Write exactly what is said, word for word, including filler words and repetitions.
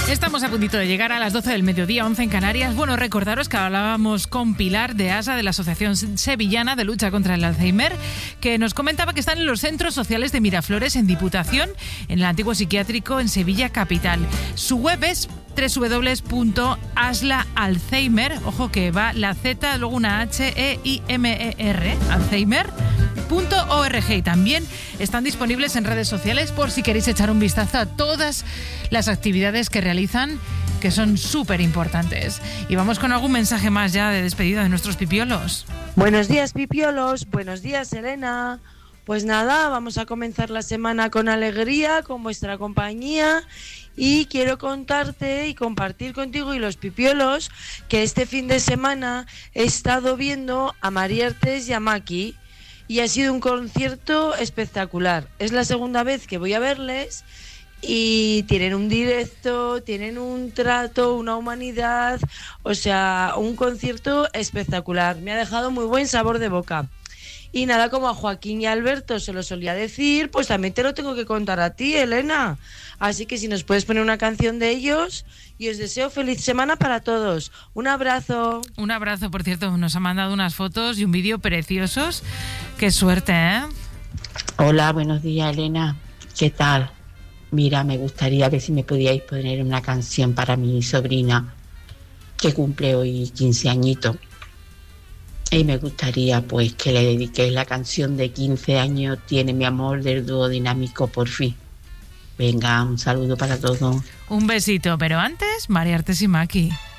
Estamos a puntito de llegar a las doce del mediodía, once en Canarias. Bueno, recordaros que hablábamos con Pilar de ASA, de la Asociación Sevillana de Lucha contra el Alzheimer, que nos comentaba que están en los centros sociales de Miraflores, en Diputación, en el antiguo psiquiátrico en Sevilla Capital. Su web es doble u doble u doble u punto asla alzheimer, ojo que va la Z, luego una H E I M E R, Alzheimer punto org, y también están disponibles en redes sociales por si queréis echar un vistazo a todas las actividades que realizan, que son súper importantes. Y vamos con algún mensaje más ya de despedida de nuestros pipiolos. Buenos días, pipiolos. Buenos días, Elena. Pues nada, vamos a comenzar la semana con alegría, con vuestra compañía, y quiero contarte y compartir contigo y los pipiolos que este fin de semana he estado viendo a María Artés y a Maki, y ha sido un concierto espectacular. Es la segunda vez que voy a verles y tienen un directo, tienen un trato, una humanidad, o sea, un concierto espectacular. Me ha dejado muy buen sabor de boca. Y nada, como a Joaquín y a Alberto se lo solía decir, pues también te lo tengo que contar a ti, Elena. Así que si nos puedes poner una canción de ellos, y os deseo feliz semana para todos. Un abrazo. Un abrazo, por cierto, nos ha mandado unas fotos y un vídeo preciosos. Qué suerte, ¿eh? Hola, buenos días, Elena. ¿Qué tal? Mira, me gustaría ver si me podíais poner una canción para mi sobrina, que cumple hoy quince añitos. Y me gustaría pues que le dediquéis la canción de quince años, Tiene mi amor, del dúo Dinámico, por fin. Venga, un saludo para todos. Un besito, pero antes, María Artés y Maki.